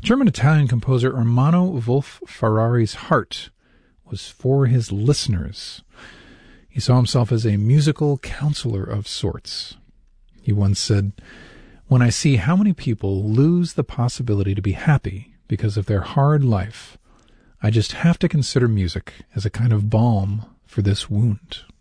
German-Italian composer Ermanno Wolf Ferrari's heart was for his listeners. He saw himself as a musical counselor of sorts. He once said, "When I see how many people lose the possibility to be happy because of their hard life, I just have to consider music as a kind of balm for this wound."